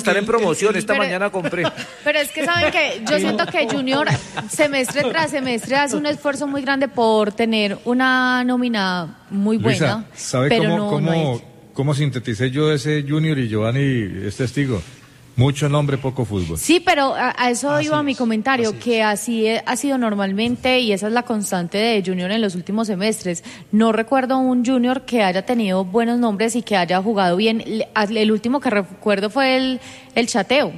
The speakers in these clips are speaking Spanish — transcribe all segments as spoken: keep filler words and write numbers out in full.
están en promoción, esta pero, mañana compré. Pero es que saben que yo siento que Junior semestre tras semestre hace un esfuerzo muy grande por tener una nómina muy buena. Luisa, ¿sabe pero cómo, no, cómo, no cómo sinteticé yo ese Junior y Giovanni es testigo? Mucho nombre, poco fútbol. Sí, pero a, a eso Así iba es, mi comentario, así que así he- ha sido normalmente y esa es la constante de Junior en los últimos semestres. No recuerdo un Junior que haya tenido buenos nombres y que haya jugado bien. Le- El último que recuerdo fue el, el Chateo,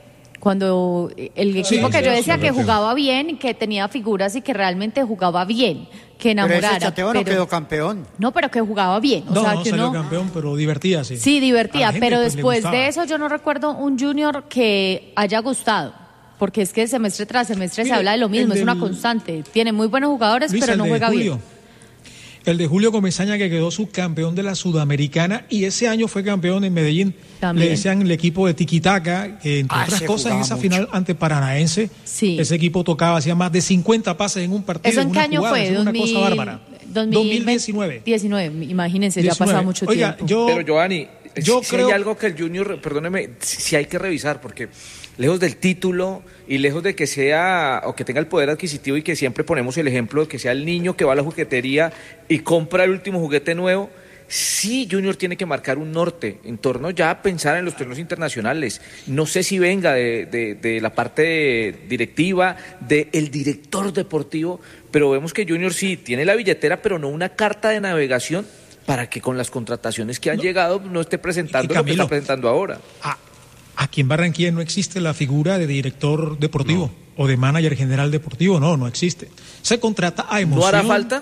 cuando el equipo Sí, que sí, yo decía sí, que Chateo. jugaba bien, que tenía figuras y que realmente jugaba bien, que Pero enamorara. ese Chateo no quedó campeón. No, pero que jugaba bien. O No, sea, no que salió uno... campeón, pero divertía, sí. Sí, A divertida, la gente, pero pues, le después gustaba. de eso yo no recuerdo un Junior que haya gustado, porque es que semestre tras semestre Mire, se habla de lo mismo, el es una del- constante. Tiene muy buenos jugadores, Luisa, pero no el de juega Julio. bien. El de Julio Comesaña, que quedó subcampeón de la Sudamericana y ese año fue campeón en Medellín. También. Le decían el equipo de Tiquitaca, que entre Ah, otras ese cosas en jugaba esa mucho. final ante Paranaense, Sí. ese equipo tocaba, hacía más de cincuenta pases en un partido. ¿Eso en qué una año jugada, fue? eso era una dos mil cosa bárbara. dos mil dos mil diecinueve. diecinueve, imagínense, ya ha diecinueve. pasado mucho Oiga, tiempo. yo, Pero Giovanni, yo si, creo- hay algo que el Junior, perdóneme, si hay que revisar, porque lejos del título y lejos de que sea o que tenga el poder adquisitivo y que siempre ponemos el ejemplo de que sea el niño que va a la juguetería y compra el último juguete nuevo, sí Junior tiene que marcar un norte en torno ya a pensar en los torneos internacionales. No sé si venga de, de, de la parte directiva, del director deportivo, pero vemos que Junior sí tiene la billetera, pero no una carta de navegación para que con las contrataciones que han llegado no esté presentando Y lo que Camilo, está presentando ahora. a- aquí en Barranquilla no existe la figura de director deportivo o de manager general deportivo, no, no existe. Se contrata a emoción. ¿No hará falta?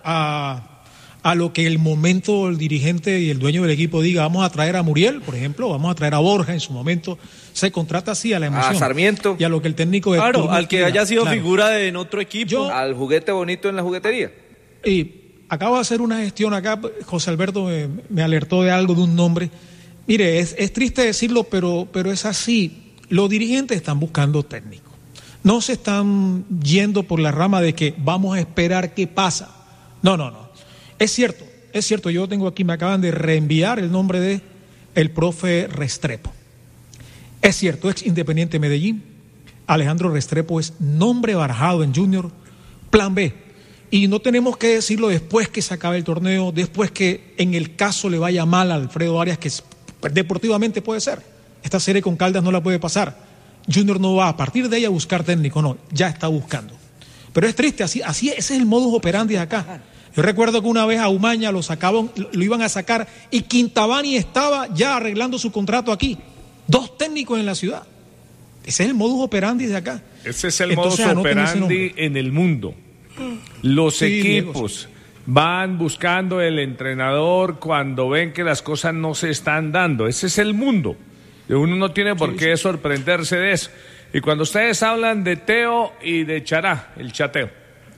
A, a lo que el momento el dirigente y el dueño del equipo diga, vamos a traer a Muriel, por ejemplo, vamos a traer a Borja en su momento. Se contrata así a la emoción. A Sarmiento. Y a lo que el técnico de Claro, turno al que quiera, haya sido claro. figura en otro equipo. Yo- Al juguete bonito en la juguetería. Y acabo de hacer una gestión acá, José Alberto me, me alertó de algo, de un nombre. Mire, es, es triste decirlo, pero, pero es así. Los dirigentes están buscando técnico. No se están yendo por la rama de que vamos a esperar qué pasa. No, no, no. Es cierto, es cierto. Yo tengo aquí, me acaban de reenviar el nombre de el profe Restrepo. Es cierto, ex Independiente Medellín. Alejandro Restrepo es nombre barajado en Junior. Plan B. Y no tenemos que decirlo después que se acabe el torneo, después que en el caso le vaya mal a Alfredo Arias, que pues, deportivamente puede ser. Esta serie con Caldas no la puede pasar. Junior no va a partir de ella a buscar técnico, no, ya está buscando. Pero es triste, así, así ese es el modus operandi de acá. Yo recuerdo que una vez a Umaña lo sacaban, lo iban a sacar y Quintabani estaba ya arreglando su contrato aquí. Dos técnicos en la ciudad. Ese es el modus operandi de acá. Ese es el Entonces, modus anoten ese operandi nombre. en el mundo. Los Sí, Diego, equipos van buscando el entrenador cuando ven que las cosas no se están dando. Ese es el mundo. Uno no tiene por Sí, qué sorprenderse de eso. Y cuando ustedes hablan de Teo y de Chará, el Chateo,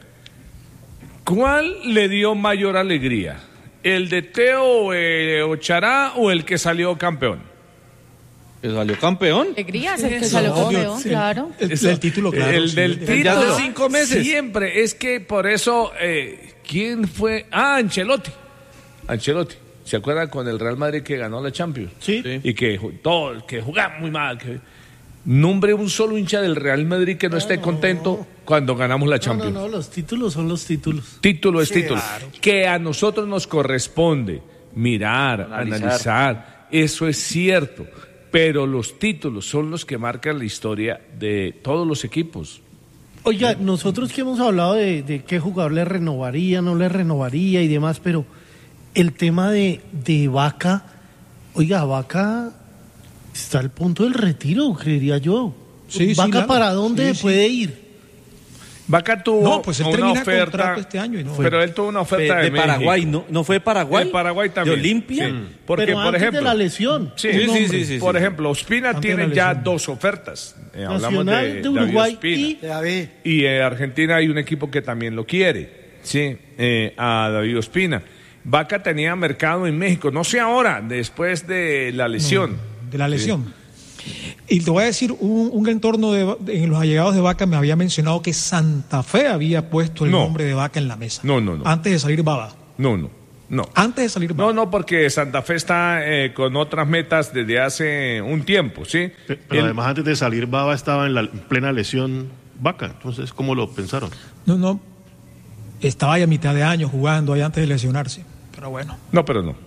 ¿cuál le dio mayor alegría? ¿El de Teo eh, o Chará o el que salió campeón? ¿Que salió campeón? Alegría, es el que No, salió yo- campeón, el- claro. El, el título, claro. El sí, del el- título. ya hace cinco meses. Siempre, es que por eso, eh, ¿quién fue? Ah, Ancelotti. Ancelotti. ¿Se acuerdan con el Real Madrid que ganó la Champions? Sí. Y que ju- todo, que jugaba muy mal. Que... Nombre un solo hincha del Real Madrid que no esté contento cuando ganamos la Champions. No, no, no, los títulos son los títulos. Título es Sí, título. claro. Que a nosotros nos corresponde mirar, Analizar. analizar. Eso es cierto. Pero los títulos son los que marcan la historia de todos los equipos. Oiga, nosotros que hemos hablado de, de qué jugador le renovaría, no le renovaría y demás, pero el tema de, de Vaca, oiga, Vaca está al punto del retiro, creería yo. Sí, sí, Vaca, claro. ¿para dónde Sí, sí. puede ir? Vaca tuvo No, pues él una termina oferta, contrato este año y no. pero él tuvo una De, oferta de, de Paraguay, México. ¿no? ¿No fue de Paraguay? De Paraguay también. ¿De Olimpia? Sí. Porque, pero por antes ejemplo, de la lesión. Sí, un sí, hombre. sí, sí. por ejemplo, Ospina Antes de tiene la ya lesión. dos ofertas. Eh, hablamos Nacional de, de David Uruguay Ospina. y De David. Y en Argentina hay un equipo que también lo quiere, sí, eh, a David Ospina. Vaca tenía mercado en México, no sé ahora, después de la lesión. De la lesión. Y te voy a decir, un, un entorno de, de- en los allegados de Vaca me había mencionado que Santa Fe había puesto el No. nombre de Vaca en la mesa. No, no, no. Antes de salir Baba. No, no. No. Antes de salir No, Vaca. no, porque Santa Fe está eh, con otras metas desde hace un tiempo, ¿sí? Pe- Pero El- además antes de salir Baba estaba en la en plena lesión Vaca, entonces ¿cómo lo pensaron? No, no. Estaba ahí a mitad de año jugando ahí antes de lesionarse. Pero bueno. No, pero no.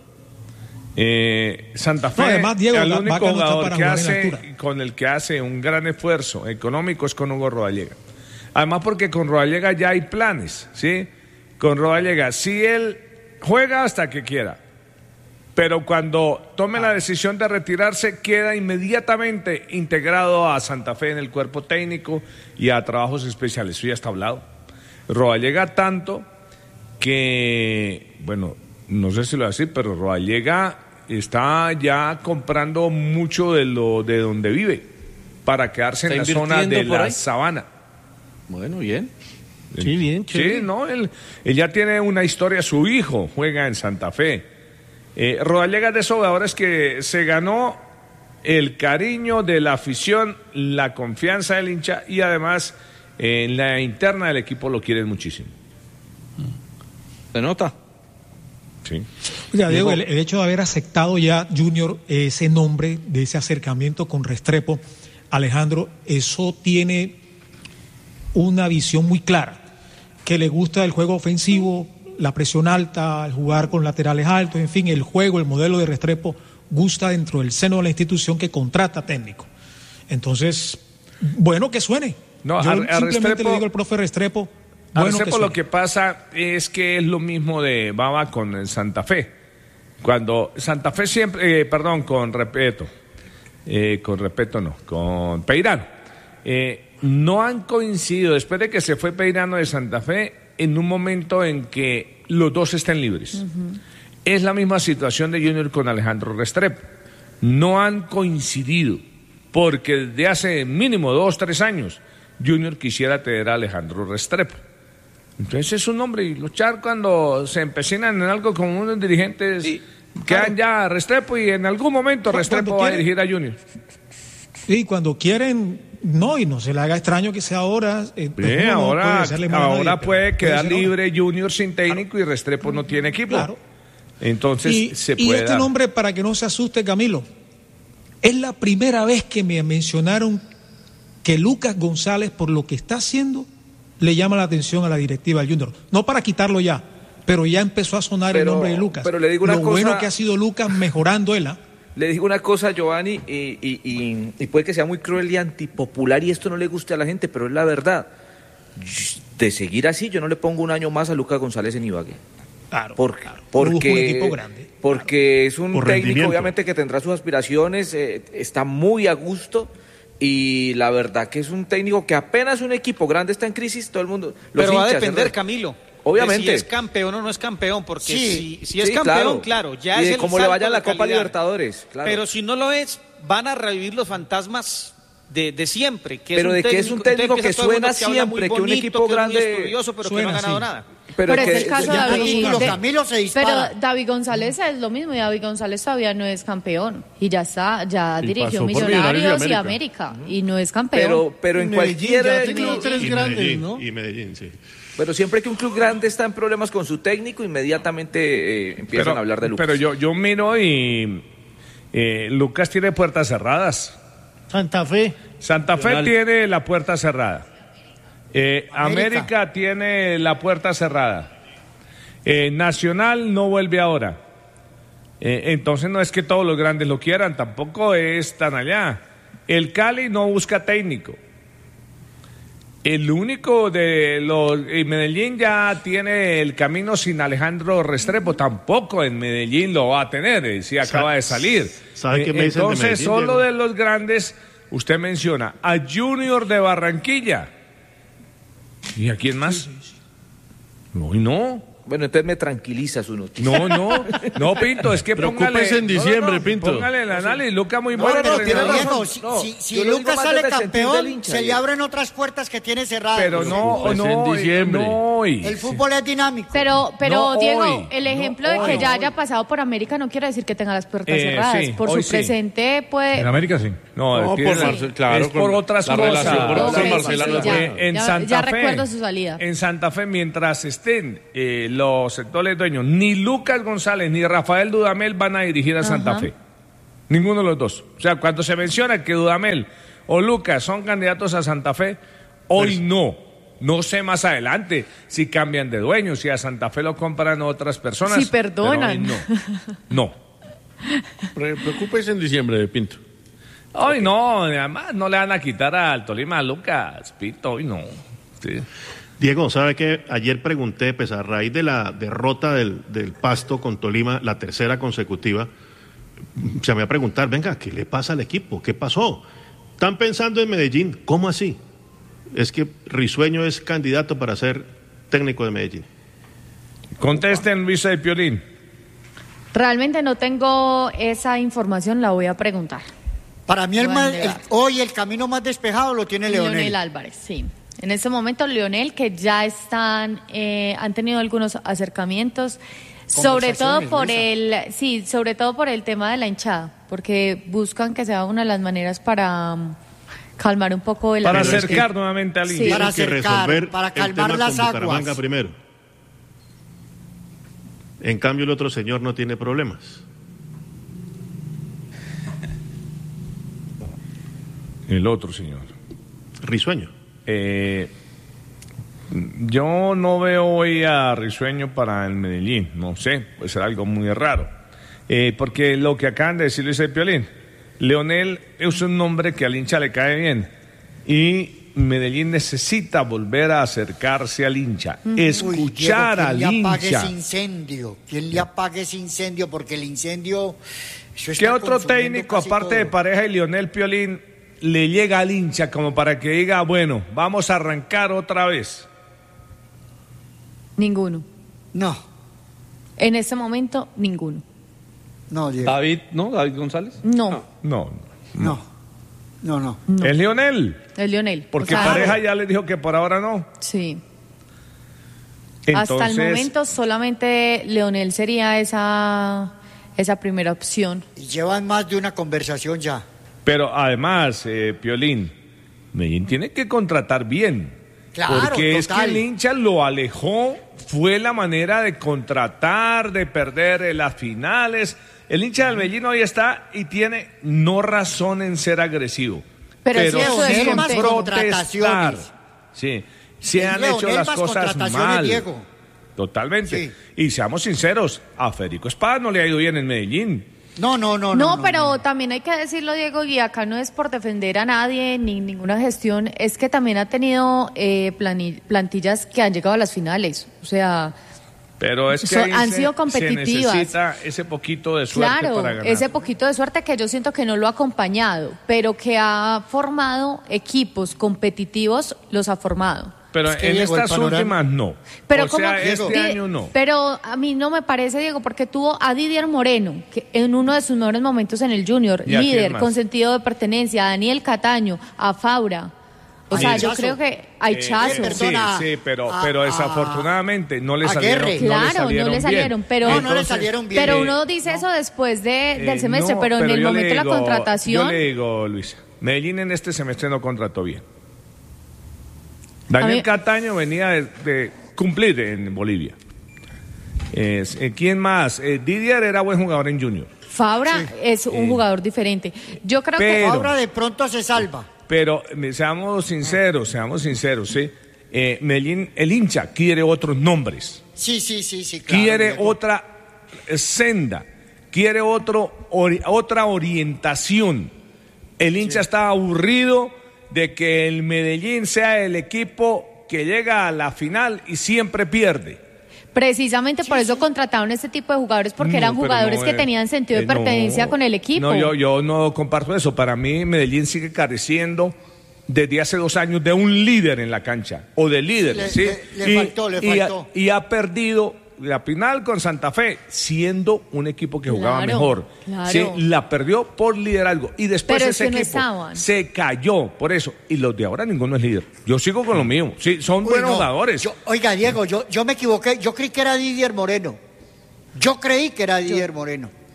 Eh, Santa Fe, No, además, Diego, el la- único Vaca no está jugador para que jugar en hace, altura. con el que hace un gran esfuerzo económico es con Hugo Rodallega. Además, porque con Rodallega ya hay planes, ¿sí? Con Rodallega, si él juega hasta que quiera, pero cuando tome la decisión de retirarse, queda inmediatamente integrado a Santa Fe en el cuerpo técnico y a trabajos especiales. Eso ya está hablado. Rodallega tanto que, bueno, no sé si lo voy a decir, pero Rodallega está ya comprando mucho de lo de donde vive para quedarse en la ¿Está zona de invirtiendo por la ahí? sabana. Bueno, bien. Sí, bien, chévere. Sí, no, él, él ya tiene una historia, su hijo juega en Santa Fe. Eh, Rodallega es de esos jugadores que se ganó el cariño de la afición, la confianza del hincha y además eh, en la interna del equipo lo quieren muchísimo. ¿Se nota? Sí. Oiga, Diego, el, el hecho de haber aceptado ya Junior ese nombre, de ese acercamiento con Restrepo, Alejandro, eso tiene una visión muy clara, que le gusta el juego ofensivo, la presión alta, el jugar con laterales altos, en fin, el juego, el modelo de Restrepo gusta dentro del seno de la institución que contrata técnico. Entonces, bueno que suene. No, Yo a- a simplemente Restrepo- le digo al profe Restrepo, A bueno que Restrepo lo suene. que pasa es que es lo mismo de Baba con el Santa Fe. Cuando Santa Fe siempre, eh, perdón, con respeto, eh, con respeto no, con Peirano, eh, no han coincidido después de que se fue Peirano de Santa Fe en un momento en que los dos estén libres. Es la misma situación de Junior con Alejandro Restrepo. No han coincidido porque desde hace mínimo dos, tres años Junior quisiera tener a Alejandro Restrepo. Entonces es un hombre, y luchar cuando se empecinan en algo como unos dirigentes quedan ya a Restrepo y en algún momento Cuando Restrepo va a quiere. dirigir a Junior. Sí, cuando quieren, no, y no se le haga extraño que sea ahora. eh, pues Sí, uno no ahora puede hacerle mal a nadie, ahora pero puede quedar ser ahora. libre Junior sin técnico y Restrepo no tiene equipo. Claro. Entonces Y, se y puede este dar. nombre, para que no se asuste, Camilo, es la primera vez que me mencionaron que Lucas González, por lo que está haciendo, le llama la atención a la directiva del Junior. No para quitarlo ya, pero ya empezó a sonar el Pero- nombre de Lucas. pero le digo una lo cosa- bueno que ha sido Lucas mejorando él. ¿ah? Le digo una cosa, Giovanni, y, y- y- y puede que sea muy cruel y antipopular y esto no le guste a la gente, pero es la verdad. De seguir así, yo no le pongo un año más a Lucas González en Ibagué. Claro, Porque, claro. porque, Busca un equipo grande. porque es un Por técnico rendimiento. obviamente que tendrá sus aspiraciones, eh, está muy a gusto y la verdad que es un técnico que apenas un equipo grande está en crisis, todo el mundo... los Pero va a hinchas, depender, ¿no? Camilo. Obviamente. De si es campeón o no es campeón, porque Sí, si, si es sí, campeón, claro, ya y es de el cómo le salto vaya en de la Copa calidad. Libertadores, claro. Pero si no lo es, van a revivir los fantasmas de, de siempre. Que Pero es un de que es un técnico empieza que todo el mundo suena habla muy siempre, que un bonito, equipo que es muy grande estudioso, pero que suena no ha ganado así. nada. pero Pero que, es el caso de Ya David. tranquilo, de- Camilo se dispara. Pero David González es lo mismo y David González todavía no es campeón y ya está, ya Y dirigió pasó por Millonarios Millonarios y y América y no es campeón. pero, pero en Medellín cualquier... ya ha tenido Medellín. tres Y grandes, Medellín, ¿no? y Medellín, sí. Pero siempre que un club grande está en problemas con su técnico, inmediatamente eh, empiezan Pero, a hablar de Lucas. pero yo, yo miro y eh, Lucas tiene puertas cerradas. Santa Fe. Santa Fe Nacional. tiene la puerta cerrada. Eh, América. América. tiene la puerta cerrada. Eh, Nacional no vuelve ahora. Eh, entonces no es que todos los grandes lo quieran, tampoco es tan allá. El Cali no busca técnico. El único de los... y Medellín ya tiene el camino sin Alejandro Restrepo, tampoco en Medellín lo va a tener, eh, si acaba de salir. ¿Sabe qué me dicen de Entonces, Medellín, solo Diego? de los grandes, usted menciona a Junior de Barranquilla. ¿Y a quién más? No, no. Bueno, entonces me tranquiliza su noticia. No, no, no, Pinto, es que póngale... Preocúpese en no, no, no, diciembre, Pinto. Póngale el análisis, Lucas muy No, bueno. no, no, tiene entrenador. razón. Diego, si, No, si- si yo lo digo Lucas más sale desde el sentido del campeón, hincha, se le Diego. abren otras puertas que tiene cerradas. Pero no, Preocúpese en no, diciembre. no. y- El fútbol es dinámico. Pero, pero No Diego, hoy, el ejemplo no de que hoy. ya haya pasado por América no quiere decir que tenga las puertas Eh, cerradas. sí, por hoy su sí. presente puede... En América sí. No, No, No, tiene por la- Marcel, claro, es por con otras la cosas. relación por- Ok, con sí, Marcela sí, no ya, fue. en ya- Santa ya Fe, recuerdo su salida. En Santa Fe, mientras estén eh, los sectores dueños, ni Lucas González ni Rafael Dudamel van a dirigir a Santa Ajá. Fe. Ninguno de los dos. O sea, cuando se menciona que Dudamel o Lucas son candidatos a Santa Fe, hoy no. No sé más adelante si cambian de dueños, si a Santa Fe lo compran otras personas. Si perdonan. pero hoy no. No. Pre- Preocúpese en diciembre de Pinto. Hoy no, además no le van a quitar al Tolima a Lucas Pinto, hoy no. Sí. Diego, ¿sabe qué? Ayer pregunté, pues a raíz de la derrota del, del Pasto con Tolima, la tercera consecutiva, se me va a preguntar, venga, ¿qué le pasa al equipo? ¿Qué pasó? Están pensando en Medellín, ¿cómo así? Es que Risueño es candidato para ser técnico de Medellín. Contesten, Luisa de Piolín. Realmente no tengo esa información, la voy a preguntar. Para mí el Buen más, el- debate. hoy el camino más despejado lo tiene Leonel. Leonel Álvarez, sí. En este momento Leonel, que ya están, eh, han tenido algunos acercamientos, sobre todo Conversaciones, por Luisa. el, sí, sobre todo por el tema de la hinchada, porque buscan que sea una de las maneras para um, calmar un poco el Para Pero es acercar que- nuevamente al Sí. Inter. Para Tienen que acercar, resolver para el calmar tema las con Bucaramanga aguas. primero. En cambio, el otro señor no tiene problemas. El otro señor. Risueño. Eh, yo no veo hoy a Risueño para el Medellín, no sé, puede ser algo muy raro. Eh, porque lo que acaban de decir Luis de Piolín, Leonel es un nombre que al hincha le cae bien y Medellín necesita volver a acercarse al hincha, escuchar Uy, Diego, al ¿quién le apague hincha. ese incendio? ¿Quién le apague ese incendio? Porque el incendio... eso ¿Qué está otro consumiendo técnico, casi aparte de todo. Pareja y Lionel Piolín, le llega al hincha como para que diga, bueno, vamos a arrancar otra vez? Ninguno. No, En este momento, ninguno. no, Diego. David, ¿no? David González. No, No, No, no, no. no. es Lionel. Es Leonel. Porque O sea, Pareja ya le dijo que por ahora no. Sí. Entonces, Hasta el momento solamente Leonel sería esa, esa primera opción. Y llevan más de una conversación ya. pero además, eh, Piolín, Medellín tiene que contratar bien. Claro, porque es que total. el hincha lo alejó, fue la manera de contratar, de perder eh, las finales. El hincha del Medellín hoy está y tiene no razón en ser agresivo. Pero sí, pero eso es sí en más protestar. contrataciones. Sí, se Es han Leonel hecho las más cosas contrataciones, mal. Diego. Totalmente. Sí. Y seamos sinceros, a Federico Espada no le ha ido bien en Medellín. No, no, no. No, no, pero no. también hay que decirlo, Diego, y acá no es por defender a nadie ni ninguna gestión, es que también ha tenido eh, plani- plantillas que han llegado a las finales. O sea, Pero es que So- ahí han se- sido se competitivas. necesita ese poquito de suerte claro, para ganar. ese poquito de suerte que yo siento que no lo ha acompañado, pero que ha formado equipos competitivos, los ha formado. Pero Es que, en Diego, el estas panorama- últimas no. Pero o como sea, Diego. este Di- año no. Pero a mí no me parece, Diego, porque tuvo a Didier Moreno, que en uno de sus mejores momentos en el Junior, ¿Y a quién líder, más? con sentido de pertenencia, a Daniel Cataño, a Faura. O sea, yo Aichazo. creo que hay Eh, chazo. eh, sí, Perdona, sí, pero, a- pero a- desafortunadamente no le a salieron, Guerre. no le Claro, salieron no le bien. salieron, pero No, no le Entonces, salieron bien. Pero eh, uno dice eso después de, eh, del semestre, no, pero en el yo momento le de la digo- contratación. Yo le digo, Luisa, Medellín en este semestre no contrató bien. Daniel A mí- Cataño venía de, de cumplir en Bolivia. Eh, eh, ¿Quién más? Eh, Didier era buen jugador en Junior. Fabra es un jugador diferente. Yo creo Pero- que Ahora de pronto se salva. Pero eh, seamos sinceros, seamos sinceros, ¿sí? Eh, Medellín, el hincha quiere otros nombres, Sí, sí, sí, sí, claro. quiere Diego. otra eh, senda, quiere otro, ori- otra orientación. El hincha está aburrido de que el Medellín sea el equipo que llega a la final y siempre pierde. precisamente por eso contrataron este tipo de jugadores, porque No, eran pero jugadores no, que eh, tenían sentido de eh, no. pertenencia con el equipo. No, yo, yo no comparto eso. Para mí, Medellín sigue careciendo desde hace dos años de un líder en la cancha, o de líderes, Le- ¿sí? le- le faltó, le y ha- faltó. y ha perdido la final con Santa Fe, siendo un equipo que jugaba Claro, mejor. claro. Sí, la perdió por liderazgo. Y después Pero es ese que no equipo estaban. se cayó por eso. Y los de ahora ninguno es líder. Yo sigo con lo mío. Sí, son Uy, buenos no. jugadores. Yo- oiga, Diego, yo, yo me equivoqué. Yo creí que era Didier Moreno. Yo creí que era Didier Moreno.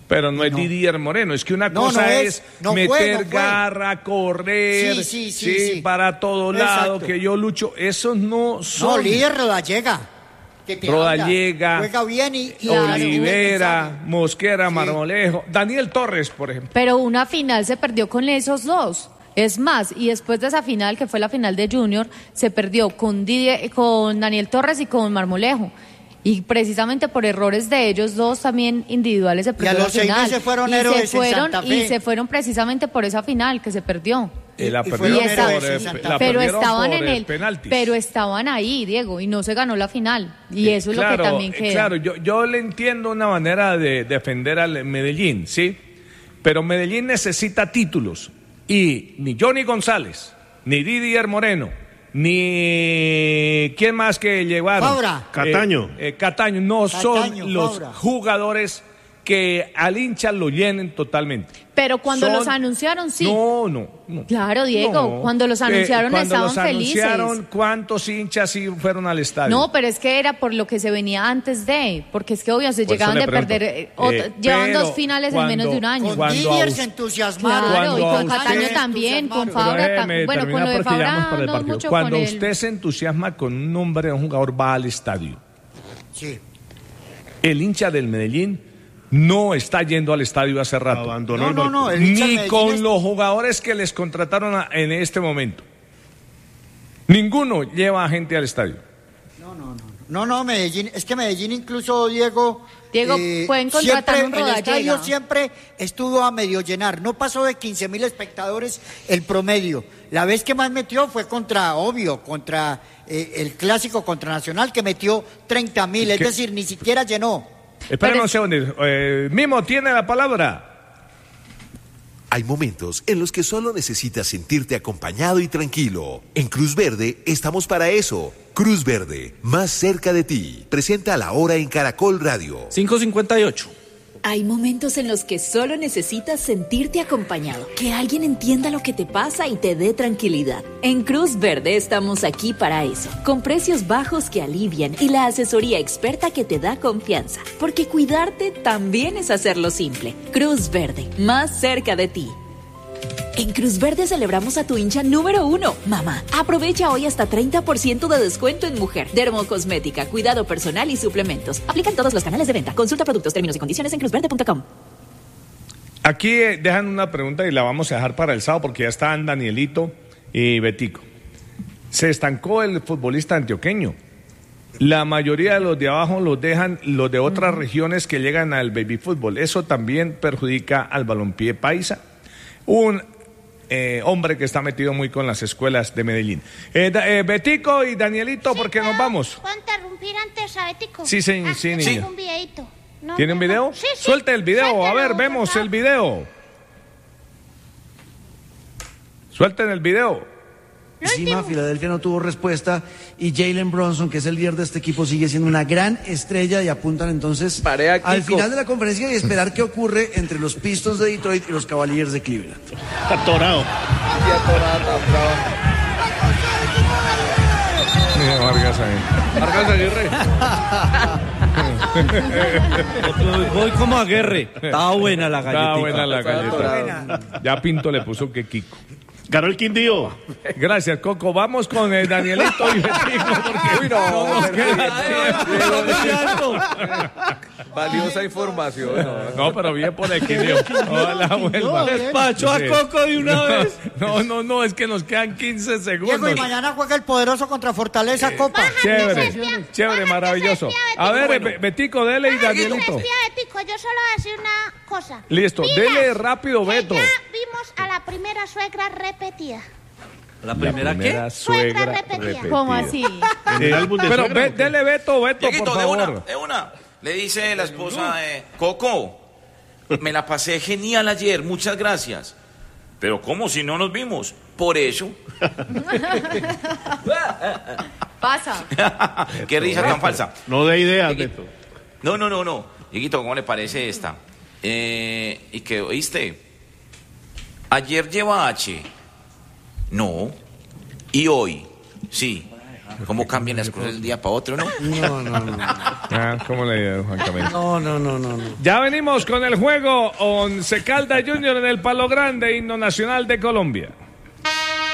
Pero no es No. Didier Moreno, es que una No, cosa no es, es, no fue, meter no fue. garra, correr, Sí, sí, sí, sí. para todo lado, Exacto. que yo lucho. Esos no No, son. líder Rodallega. Que te Rodallega, habla, juega bien y, y Olivera, Mosquera, Sí. Marmolejo, Daniel Torres, por ejemplo. Pero una final se perdió con esos dos. Es más, y después de esa final, que fue la final de Junior, se perdió con, Didier- con Daniel Torres y con Marmolejo. Y precisamente por errores de ellos dos también individuales se perdió a los la seis final. meses fueron y héroes se en fueron Santa y Fe. se fueron precisamente por esa final que se perdió. Eh, la y perdieron Y esta- héroes por, en eh, Santa la Fe. pero perdieron estaban por, en eh, el penaltis. pero estaban ahí, Diego, y no se ganó la final. Y eso es lo Claro, que también eh, queda. Claro, yo, yo le entiendo una manera de defender al Medellín, ¿sí? Pero Medellín necesita títulos. Y ni Johnny González, ni Didier Moreno, ni quién más que llevaron. Fabra. Cataño. Eh, eh, Cataño, no son Cataño, los Fabra. jugadores que al hincha lo llenen totalmente. Pero cuando Son- los anunciaron, sí. No, no, no. Claro, Diego, No. cuando los Eh, anunciaron cuando estaban los anunciaron, felices. ¿cuántos hinchas sí fueron al estadio? No, pero es que era por lo que se venía antes de, porque es que obvio se Por llegaban eso de le pregunto. perder, eh, otra- Eh, llevan pero dos finales en menos de un año. Con Cuando Didier a us- se entusiasmaron. Claro, y cuando con a Cataño usted- también, con Pero Fabra déjeme también. Bueno, con terminar lo de porque ya vamos Fabra para el no partido. mucho Cuando con usted él. se entusiasma con un nombre de un jugador, va al estadio. Sí. El hincha del Medellín no está yendo al estadio hace rato. Abandonó No, el no, balcón. no, el hincha Ni del con Medellín es- los jugadores que les contrataron a- en este momento. Ninguno lleva a gente al estadio. No, no, Medellín, es que Medellín incluso, Diego... Diego, pueden contratar siempre, un el Rodallega. estadio siempre estuvo a medio llenar, no pasó de quince mil espectadores el promedio. La vez que más metió fue contra, obvio, contra eh, el clásico contra Nacional, que metió treinta mil, es ¿Qué? decir, ni siquiera llenó. Espérame Pero- un segundo. Eh, Mimo tiene la palabra. Hay momentos en los que solo necesitas sentirte acompañado y tranquilo. En Cruz Verde estamos para eso. Cruz Verde, más cerca de ti. Presenta La Hora en Caracol Radio. cinco cincuenta y ocho. Hay momentos en los que solo necesitas sentirte acompañado, que alguien entienda lo que te pasa y te dé tranquilidad. En Cruz Verde estamos aquí para eso, con precios bajos que alivian y la asesoría experta que te da confianza, porque cuidarte también es hacerlo simple. Cruz Verde, más cerca de ti. En Cruz Verde celebramos a tu hincha número uno, mamá. Aprovecha hoy hasta treinta por ciento de descuento en mujer, dermocosmética, cuidado personal y suplementos. Aplican todos los canales de venta. Consulta productos, términos y condiciones en cruzverde punto com. Aquí eh, dejan una pregunta y la vamos a dejar para el sábado porque ya están Danielito y Betico. Se estancó el futbolista antioqueño. La mayoría de los de abajo los dejan los de otras regiones que llegan al baby fútbol. Eso también perjudica al balompié paisa. Un eh, hombre que está metido muy con las escuelas de Medellín. Eh, da- eh, Betico y Danielito, ¿por qué nos vamos? ¿Puedo interrumpir antes a Betico? Sí, sí, Ah, sí, yo niña. tengo un videito. No, ¿Tiene un no, video? no. Sí, sí. Suelte el video, a Suéltelo, ver, por vemos favor. el video. Suelten el video. Encima, Filadelfia no tuvo respuesta y Jalen Bronson, que es el líder de este equipo, sigue siendo una gran estrella y apuntan entonces al final de la conferencia y esperar qué ocurre entre los Pistons de Detroit y los Cavaliers de Cleveland. Atorado. Mira, Vargas ahí. Vargas Aguirre. Voy como Aguirre. Estaba buena la galletita. Está buena la galleta. Ya Pinto le puso que Kiko. Ganó el Quindío. Gracias, Coco. Vamos con el Danielito y Betico porque Uy, no, nos pero- queda tiempo. Valiosa información. No, No, pero bien por el Quindío. Ojalá vuelva. Despachó a Sí. Coco de una No, vez. No, no, no, es que nos quedan quince Diego, segundos. y mañana juega el poderoso contra Fortaleza Copa. Chévere, chévere, maravilloso. A ver, Be- Betico, dele y Danielito. Espía, Betico, yo solo voy a decir una cosa. Listo, Pilas, dele rápido, que Beto. Ya vimos a la primera suegra repetida. ¿La primera, primera qué? suegra Suegra repetida. ¿Cómo así? En el álbum de Pero suegra, ve- ¿o qué? dele Beto, Beto, Dieguito, por de favor. una, de una. Le dice la esposa, eh, Coco, me la pasé genial ayer, muchas gracias. Pero ¿cómo si no nos vimos? Por eso. Pasa. Qué risa tan falsa. No de ideas, Beto. No, no, no, no. Dieguito, ¿cómo le parece esta? Eh, y que, ¿oíste? Ayer lleva H. No. Y hoy, sí. ¿Cómo cambian las cosas de un día para otro, no? No, no, no. Ah, ¿cómo le digo, Juan Camilo? No, no, no, no, no. Ya venimos con el juego Once Caldas Junior en el Palo Grande, himno nacional de Colombia.